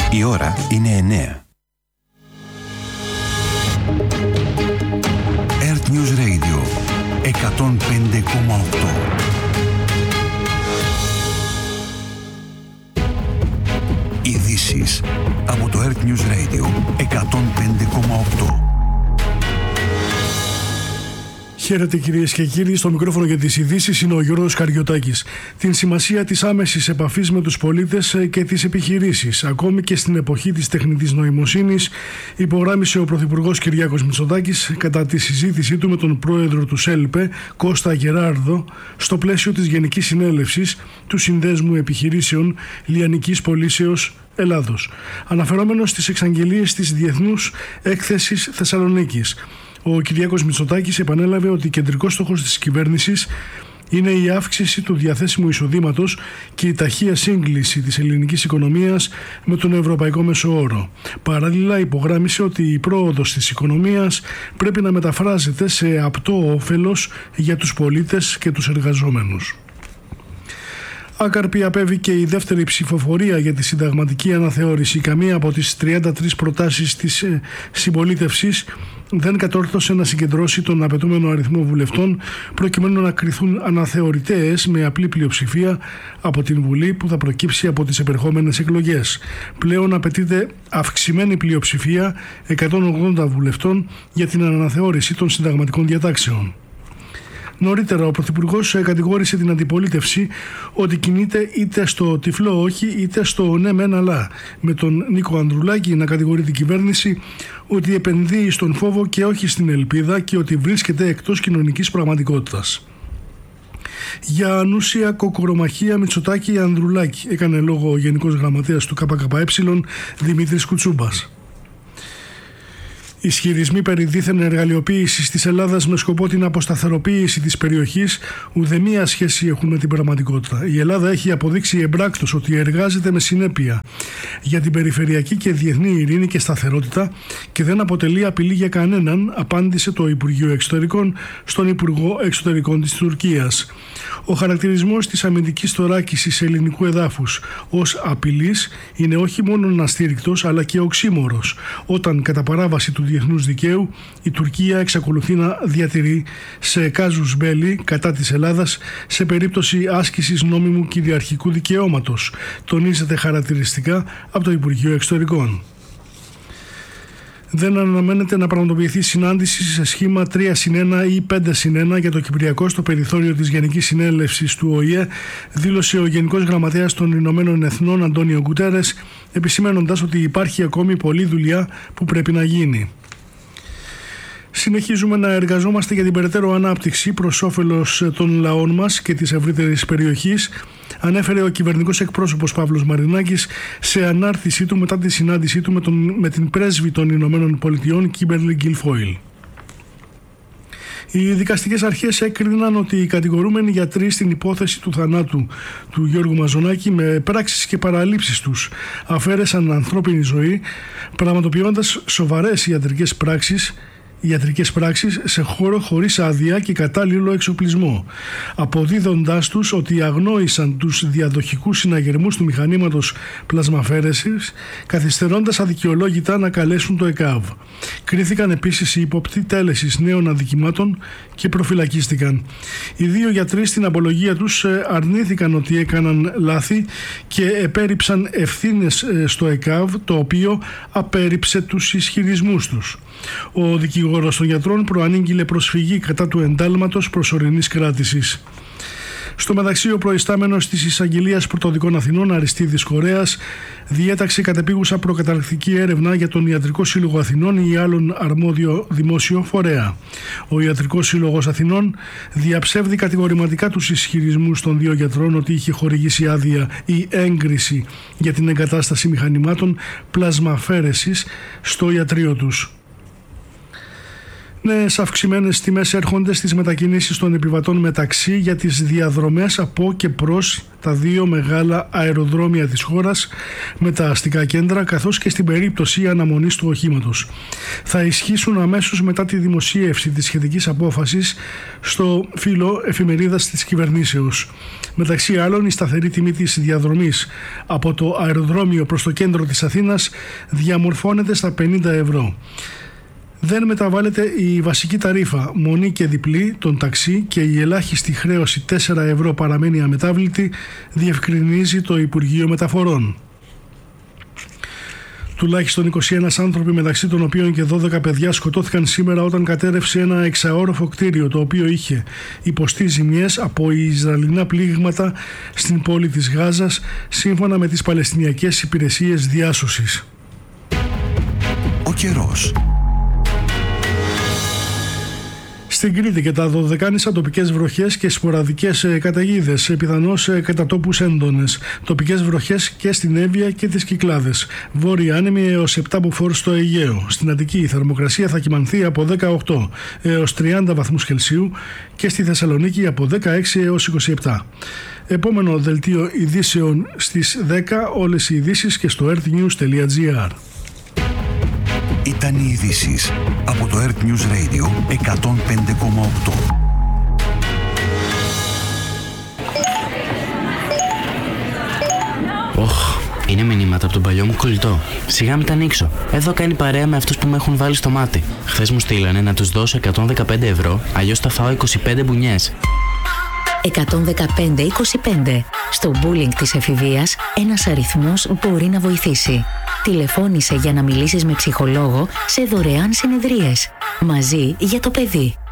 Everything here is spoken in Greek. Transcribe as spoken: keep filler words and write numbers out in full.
Η ώρα είναι εννέα. Earth News Radio εκατόν πέντε κόμμα οκτώ. Ειδήσεις από το Earth News Radio εκατόν πέντε κόμμα οκτώ. Χαίρετε κυρίες και κύριοι, στο μικρόφωνο για τις ειδήσεις είναι ο Γιώργος Καριωτάκης. Την σημασία της άμεσης επαφής με τους πολίτες και τις επιχειρήσεις, ακόμη και στην εποχή της τεχνητής νοημοσύνης, υπογράμμισε ο Πρωθυπουργός Κυριάκος Μητσοτάκης κατά τη συζήτησή του με τον πρόεδρο του ΣΕΛΠΕ, Κώστα Γεράρδο, στο πλαίσιο της Γενικής Συνέλευσης του Συνδέσμου Επιχειρήσεων Λιανικής Πωλήσεως Ελλάδος, αναφερόμενος στις εξαγγελίες της Διεθνούς Έκθεσης Θεσσαλονίκης. Ο Κυριάκος Μητσοτάκης επανέλαβε ότι κεντρικός στόχος της κυβέρνησης είναι η αύξηση του διαθέσιμου εισοδήματος και η ταχεία σύγκληση της ελληνικής οικονομίας με τον ευρωπαϊκό μέσο όρο. Παράλληλα, υπογράμμισε ότι η πρόοδος της οικονομίας πρέπει να μεταφράζεται σε απτό όφελος για τους πολίτες και τους εργαζόμενους. Άκαρπη απέβηκε η δεύτερη ψηφοφορία για τη συνταγματική αναθεώρηση. Καμία από τις τριάντα τρεις προτάσεις της συμπολίτευσης δεν κατόρθωσε να συγκεντρώσει τον απαιτούμενο αριθμό βουλευτών προκειμένου να κριθούν αναθεωρητές με απλή πλειοψηφία από την Βουλή που θα προκύψει από τις επερχόμενες εκλογές. Πλέον απαιτείται αυξημένη πλειοψηφία εκατόν ογδόντα βουλευτών για την αναθεώρηση των συνταγματικών διατάξεων. Νωρίτερα, ο Πρωθυπουργός κατηγόρησε την αντιπολίτευση ότι κινείται είτε στο τυφλό όχι είτε στο ναι μεν αλλά, με τον Νίκο Ανδρουλάκη να κατηγορεί την κυβέρνηση ότι επενδύει στον φόβο και όχι στην ελπίδα και ότι βρίσκεται εκτός κοινωνικής πραγματικότητας. Για ανούσια κοκορομαχία Μητσοτάκη-Ανδρουλάκη, έκανε λόγο ο Γενικός Γραμματέας του ΚΚΕ Δημήτρης Κουτσούμπας. Ισχυρισμοί περί δίθεν εργαλειοποίησης της Ελλάδας με σκοπό την αποσταθεροποίηση της περιοχής ουδέμια σχέση έχουν με την πραγματικότητα. Η Ελλάδα έχει αποδείξει εμπράκτος ότι εργάζεται με συνέπεια για την περιφερειακή και διεθνή ειρήνη και σταθερότητα και δεν αποτελεί απειλή για κανέναν, απάντησε το Υπουργείο Εξωτερικών στον Υπουργό Εξωτερικών της Τουρκίας. Ο χαρακτηρισμός της αμυντικής θωράκισης ελληνικού εδάφους ως απειλής είναι όχι μόνο αστήρικτος αλλά και οξύμορος, όταν κατά παράβαση του διεθνούς δικαίου η Τουρκία εξακολουθεί να διατηρεί σε κάζους μπέλι κατά της Ελλάδας σε περίπτωση άσκησης νόμιμου κυριαρχικού δικαιώματος, τονίζεται χαρακτηριστικά από το Υπουργείο Εξωτερικών. Δεν αναμένεται να πραγματοποιηθεί συνάντηση σε σχήμα τρία συν ένα ή πέντε συν ένα για το Κυπριακό στο περιθώριο της Γενικής Συνέλευσης του Ο Η Ε, δήλωσε ο Γενικός Γραμματέας των Ηνωμένων Εθνών Αντώνιο Γκουτέρες, επισημένοντας ότι υπάρχει ακόμη πολλή δουλειά που πρέπει να γίνει. Συνεχίζουμε να εργαζόμαστε για την περαιτέρω ανάπτυξη προς όφελος των λαών μας και της ευρύτερης περιοχής, ανέφερε ο κυβερνητικός εκπρόσωπος Παύλος Μαρινάκης σε ανάρτησή του μετά τη συνάντησή του με, τον, με την πρέσβη των Ηνωμένων Πολιτειών Κίμπερλι Γκιλφόιλ. Οι δικαστικές αρχές έκριναν ότι οι κατηγορούμενοι γιατροί στην υπόθεση του θανάτου του Γιώργου Μαζονάκη με πράξεις και παραλήψεις τους αφαίρεσαν ανθρώπινη ζωή, πραγματοποιώντας σοβαρές ιατρικές πράξεις ιατρικές πράξεις σε χώρο χωρίς άδεια και κατάλληλο εξοπλισμό, αποδίδοντάς τους ότι αγνόησαν τους διαδοχικούς συναγερμούς του μηχανήματος πλασμαφέρεσης, καθυστερώντας αδικαιολόγητα να καλέσουν το ΕΚΑΒ. Κρίθηκαν επίσης οι υποπτοί τέλεσης νέων αδικημάτων και προφυλακίστηκαν. Οι δύο γιατροί στην απολογία τους αρνήθηκαν ότι έκαναν λάθη και επέριψαν ευθύνες στο ΕΚΑΒ, το οποίο απέρριψε τους ισχυρισμούς τους. Ο δικηγόρος των γιατρών προανήγγειλε προσφυγή κατά του εντάλματος προσωρινής κράτησης. Στο μεταξύ, ο προϊστάμενος της Εισαγγελίας Πρωτοδικών Αθηνών, Αριστίδης Κορέας, διέταξε κατεπίγουσα προκαταρκτική έρευνα για τον Ιατρικό Σύλλογο Αθηνών ή άλλον αρμόδιο δημόσιο φορέα. Ο Ιατρικός Σύλλογος Αθηνών διαψεύδει κατηγορηματικά τους ισχυρισμούς των δύο γιατρών ότι είχε χορηγήσει άδεια ή έγκριση για την εγκατάσταση μηχανημάτων πλασμαφέρεσης στο ιατρείο τους. Νέες αυξημένες τιμές έρχονται στις μετακινήσεις των επιβατών μεταξύ για τις διαδρομές από και προς τα δύο μεγάλα αεροδρόμια της χώρας με τα αστικά κέντρα, καθώς και στην περίπτωση αναμονής του οχήματος. Θα ισχύσουν αμέσως μετά τη δημοσίευση της σχετικής απόφασης στο φύλλο εφημερίδας της κυβερνήσεως. Μεταξύ άλλων, η σταθερή τιμή της διαδρομής από το αεροδρόμιο προς το κέντρο της Αθήνας διαμορφώνεται στα πενήντα ευρώ. Δεν μεταβάλλεται η βασική ταρίφα, μονή και διπλή των ταξί, και η ελάχιστη χρέωση τέσσερα ευρώ παραμένει αμετάβλητη, διευκρινίζει το Υπουργείο Μεταφορών. Τουλάχιστον είκοσι ένα άνθρωποι, μεταξύ των οποίων και δώδεκα παιδιά, σκοτώθηκαν σήμερα όταν κατέρευσε ένα εξαόροφο κτίριο το οποίο είχε υποστεί ζημιές από Ισραηλινά πλήγματα στην πόλη της Γάζας, σύμφωνα με τις Παλαιστινιακές Υπηρεσίες Διάσωσης. Ο καιρός. Στην Κρήτη και τα Δωδεκάνησα τοπικές βροχές και σποραδικές καταιγίδες, πιθανώς κατά τόπους έντονες. Τοπικές βροχές και στην Εύβοια και τις Κυκλάδες. Βόρεια άνεμη έως επτά μποφόρ στο Αιγαίο. Στην Αττική η θερμοκρασία θα κυμανθεί από δεκαοκτώ έως τριάντα βαθμούς Κελσίου και στη Θεσσαλονίκη από δεκαέξι έως είκοσι επτά. Επόμενο δελτίο ειδήσεων στις δέκα, όλες οι ειδήσεις και στο earthnews τελεία gr. Ήταν οι ειδήσεις από το Earth News Radio εκατόν πέντε κόμμα οκτώ. Οχ, είναι μηνύματα από τον παλιό μου κολλητό. Σιγά μην τα ανοίξω. Εδώ κάνει παρέα με αυτούς που με έχουν βάλει στο μάτι. Χθες μου στείλανε να τους δώσω εκατόν δεκαπέντε ευρώ, αλλιώς θα φάω είκοσι πέντε μπουνιές. εκατόν δεκαπέντε είκοσι πέντε. Στο bullying της εφηβείας, ένας αριθμός μπορεί να βοηθήσει. Τηλεφώνησε για να μιλήσεις με ψυχολόγο σε δωρεάν συνεδρίες. Μαζί για το παιδί.